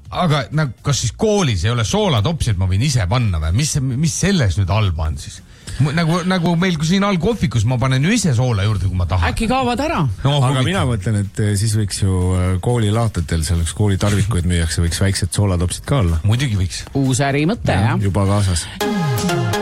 aga nagu, kas siis koolis ei ole soolatopsid, ma võin ise panna või? Mis selles nüüd halba on siis? Nagu meil siin algkohvikus ma panen ju ise soola juurde, kui ma tahan. Äkki kaovad ära? No, aga mina mõtlen, et siis võiks ju koolilaatetel, selleks koolitarvikuid müüakse, võiks väiksed soolatopsid ka olla. Muidugi võiks. Uus ärimõte, jah. Juba kaasas.